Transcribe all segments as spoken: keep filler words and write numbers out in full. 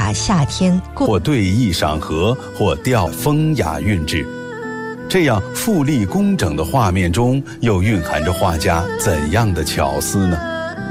把夏天或对弈赏荷，或调风雅韵致。这样富丽工整的画面中，又蕴含着画家怎样的巧思呢？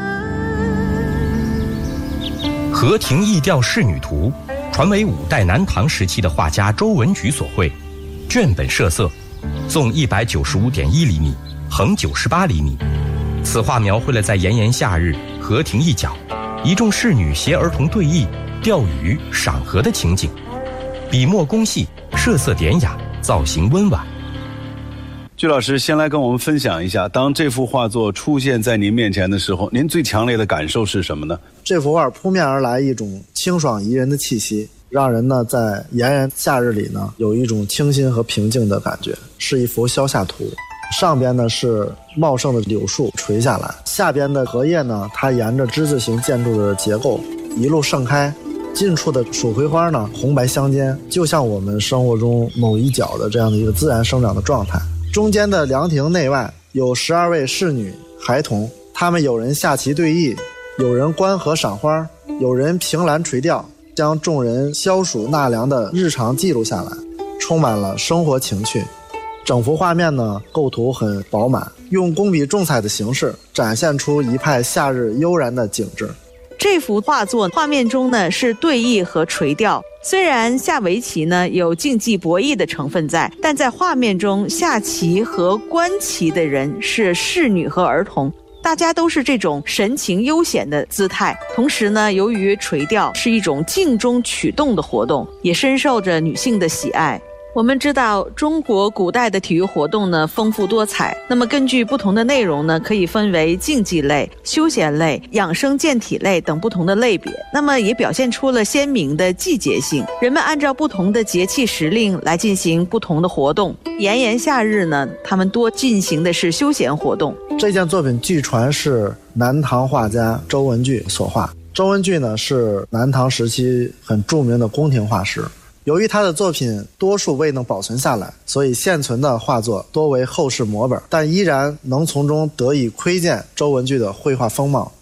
《和亭异调仕女图》传为五代南唐时期的画家周文举所绘，卷本设色，纵一百九十五点一厘米，横九十八厘米。此画描绘了在炎炎夏日，河亭一角，一众侍女携儿童对弈、钓鱼、赏荷的情景，笔墨工细，设色典雅，造型温婉。 鞠老师先来跟我们分享一下，当这幅画作出现在您面前的时候，您最强烈的感受是什么呢？ 这幅画扑面而来一种清爽宜人的气息，让人呢在炎炎夏日里呢有一种清新和平静的感觉，是一幅消夏图。上边呢是茂盛的柳树垂下来，下边的荷叶呢它沿着之字形建筑的结构一路盛开，近处的蜀葵花呢红白相间，就像我们生活中某一角的这样的一个自然生长的状态。中间的凉亭内外有十二位侍女孩童，他们有人下棋对弈，有人观荷赏花，有人凭栏垂钓，将众人消暑纳凉的日常记录下来，充满了生活情趣。整幅画面呢构图很饱满，用工笔重彩的形式展现出一派夏日悠然的景致。 这幅画作画面中呢是对弈和垂钓，虽然下围棋呢有竞技博弈的成分在，但在画面中下棋和观棋的人是侍女和儿童，大家都是这种神情悠闲的姿态。同时呢，由于垂钓是一种静中取动的活动，也深受着女性的喜爱。我们知道中国古代的体育活动呢丰富多彩，那么根据不同的内容呢，可以分为竞技类、休闲类、养生健体类等不同的类别，那么也表现出了鲜明的季节性，人们按照不同的节气时令来进行不同的活动。炎炎夏日呢，他们多进行的是休闲活动。 这件作品据传是南唐画家周文具所画。周文具呢是南唐时期很著名的宫廷画师，由于他的作品多数未能保存下来，所以现存的画作多为后世摹本，但依然能从中得以窥见周文具的绘画风貌。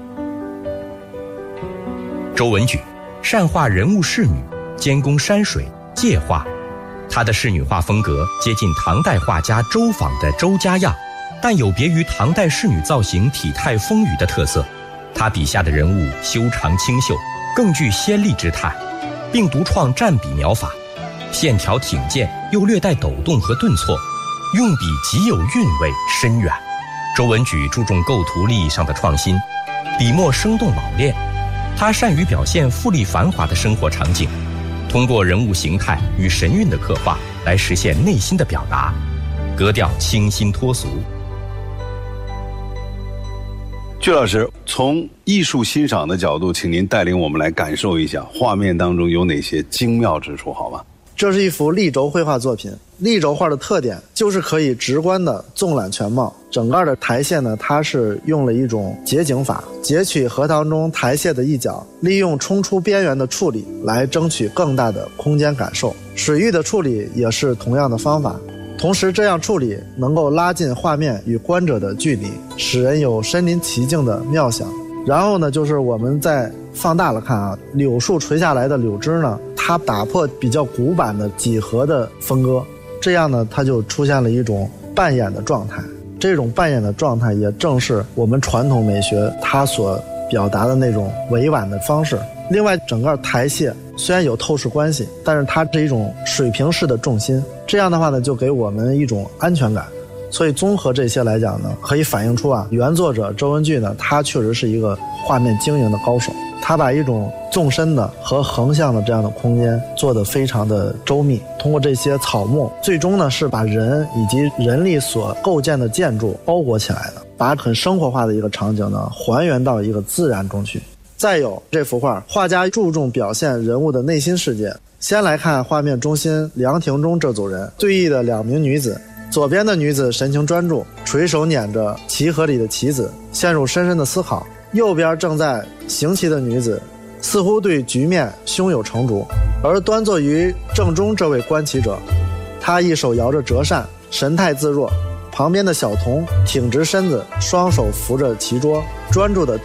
周文举善画人物仕女，兼工山水界画，他的仕女画风格接近唐代画家周昉的周家样，但有别于唐代仕女造型体态丰腴的特色。他笔下的人物修长清秀，更具仙丽之态，并独创蘸笔描法，线条挺健又略带抖动和顿挫，用笔极有韵味深远。周文举注重构图立意上的创新，笔墨生动老练。他善于表现富丽繁华的生活场景，通过人物形态与神韵的刻画来实现内心的表达，格调清新脱俗。 鞠老师，从艺术欣赏的角度，请您带领我们来感受一下画面当中有哪些精妙之处，好吗？ 这是一幅立轴绘画作品，立轴画的特点就是可以直观的纵览全貌。整个的台榭呢，它是用了一种截景法，截取荷塘中台榭的一角，利用冲出边缘的处理来争取更大的空间感受。水域的处理也是同样的方法，同时这样处理能够拉近画面与观者的距离，使人有身临其境的妙想。然后呢，就是我们再放大了看啊，柳树垂下来的柳枝呢，它打破比较古板的几何的分割，这样呢，它就出现了一种扮演的状态。这种扮演的状态也正是我们传统美学它所表达的那种委婉的方式。另外，整个台榭虽然有透视关系，但是它是一种水平式的重心，这样的话呢，就给我们一种安全感。所以综合这些来讲呢，可以反映出啊，原作者周文具呢，他确实是一个画面经营的高手。他把一种纵深的和横向的这样的空间做得非常的周密，通过这些草木，最终呢是把人以及人力所构建的建筑包裹起来的，把很生活化的一个场景呢还原到一个自然中去。再有这幅画，画家注重表现人物的内心世界。先来看画面中心凉亭中这组人对弈的两名女子，左边的女子神情专注，垂手捻着棋盒里的棋子，陷入深深的思考。右边正在行棋的女子似乎对局面胸有成竹，而端坐于正中这位观棋者，他一手摇着折扇，神态自若，旁边的小童挺直身子，双手扶着棋桌，专注地